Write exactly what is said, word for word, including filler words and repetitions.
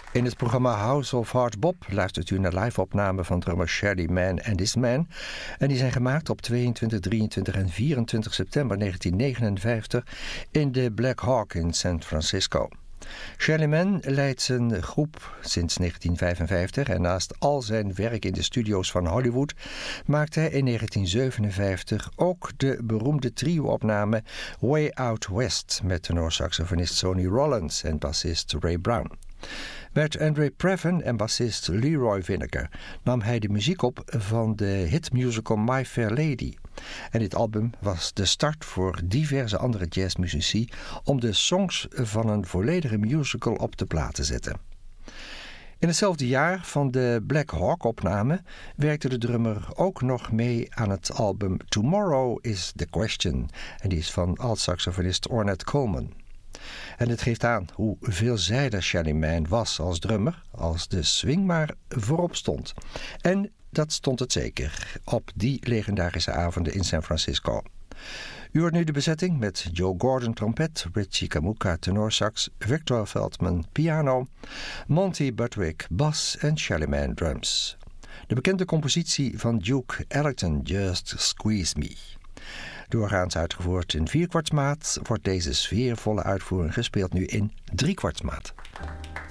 In het programma House of Hard Bop luistert u naar live-opnamen van drummer Shelly Manne and His Man. En die zijn gemaakt op tweeëntwintig, drieëntwintig en vierentwintig september negentien negenenvijftig in de Black Hawk in San Francisco. Shelly Manne leidt zijn groep sinds negentien vijfenvijftig en naast al zijn werk in de studio's van Hollywood maakte hij in negentien zevenenvijftig ook de beroemde trio-opname Way Out West met tenorsaxofonist Sonny Rollins en bassist Ray Brown. Met Andre Previn en bassist Leroy Vinnegar nam hij de muziek op van de hitmusical My Fair Lady. En dit album was de start voor diverse andere jazzmuzici om de songs van een volledige musical op de plaat te zetten. In hetzelfde jaar van de Black Hawk-opname werkte de drummer ook nog mee aan het album Tomorrow is the Question. En die is van alt-saxofonist Ornette Coleman. En het geeft aan hoe veelzijdig Shelly Manne was als drummer, als de swing maar voorop stond. En dat stond het zeker op die legendarische avonden in San Francisco. U hoort nu de bezetting met Joe Gordon trompet, Richie Kamuka tenorsax, Victor Feldman piano, Monty Budwig bas en Shelly Manne drums. De bekende compositie van Duke Ellington, Just Squeeze Me. Doorgaans uitgevoerd in vierkwartsmaat wordt deze sfeervolle uitvoering gespeeld nu in driekwartsmaat.